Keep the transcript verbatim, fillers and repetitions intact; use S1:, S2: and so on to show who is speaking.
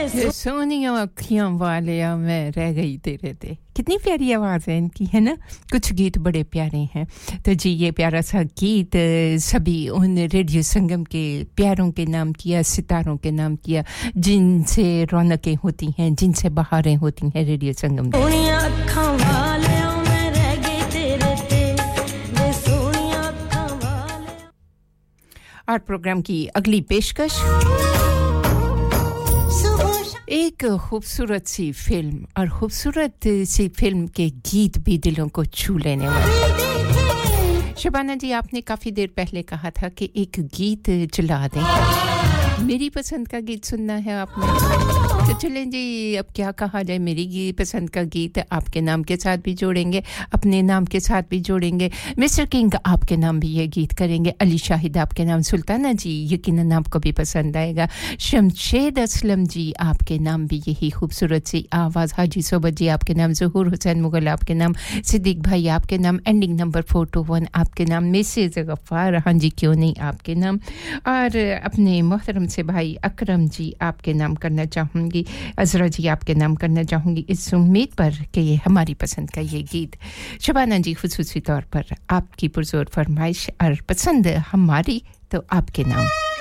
S1: सोनिया अखियां वालिया मैं रह गई तेरे ते कितनी प्यारी आवाज है इनकी है ना कुछ गीत बड़े प्यारे हैं तो जी ये प्यारा सा गीत सभी उन रेडियो संगम के प्यारों के नाम किया सितारों के नाम किया जिनसे रौनकें होती हैं जिनसे बहारें होती हैं रेडियो संगम सोनिया अखियां वालिया मैं रह गई तेरे ते वे सोनिया अखियां वाले और प्रोग्राम की अगली पेशकश एक खूबसूरत सी फिल्म और खूबसूरत सी फिल्म के गीत भी दिलों को छू लेने वाले शबाना जी आपने काफी देर पहले कहा था कि एक गीत चला दें मेरी पसंद का गीत सुनना है आपने तो चलें जी अब क्या कहा जाए मेरी पसंद का गीत आपके नाम के साथ भी जोड़ेंगे अपने नाम के साथ भी जोड़ेंगे मिस्टर किंग आपके नाम भी ये गीत करेंगे अली शाहिद आपके नाम सुल्ताना जी यकीनन आपको भी पसंद आएगा शमशेद असलम जी आपके नाम भी यही खूबसूरत सी आवाज हाजी सोबत जी आपके नाम ज़हूर हुसैन मुगल आपके नाम सिद्दीक भाई आपके नाम ending number four to one आपके नाम मिसेस गफ्फार हां जी क्यों नहीं आपके नाम और अपने मोहतरम से भाई अकरम जी आपके नाम करना चाहूंगी अजरा जी आपके नाम करना चाहूंगी इस उम्मीद पर कि ये हमारी पसंद का ये गीत शबाना जी खुसूसी तौर पर आपकी पुरजोर फरमाइश और पसंद हमारी तो आपके नाम